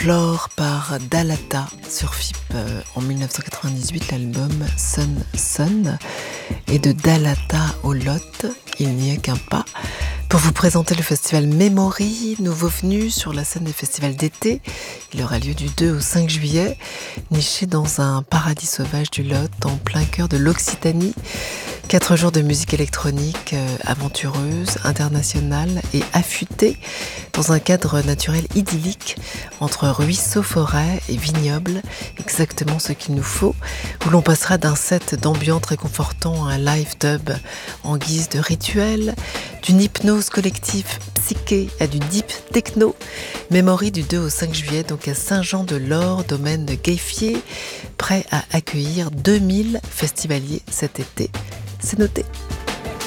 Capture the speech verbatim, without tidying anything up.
Folklore par Dalata sur F I P euh, en dix-neuf cent quatre-vingt-dix-huit, l'album Sun Sun. Et de Dalata au Lot, il n'y a qu'un pas. Pour vous présenter le festival Memory, nouveau venu sur la scène des festivals d'été. Il aura lieu du deux au cinq juillet, niché dans un paradis sauvage du Lot, en plein cœur de l'Occitanie. Quatre jours de musique électronique euh, aventureuse, internationale et affûtée, dans un cadre naturel idyllique, entre ruisseaux, forêts et vignobles, exactement ce qu'il nous faut, où l'on passera d'un set d'ambiance réconfortant à un live dub en guise de rituel, d'une hypnose collective psyché à du deep techno. Memory du deux au cinq juillet, donc à Saint-Jean-de-Lord, domaine de Guéfier, prêt à accueillir deux mille festivaliers cet été. C'est noté.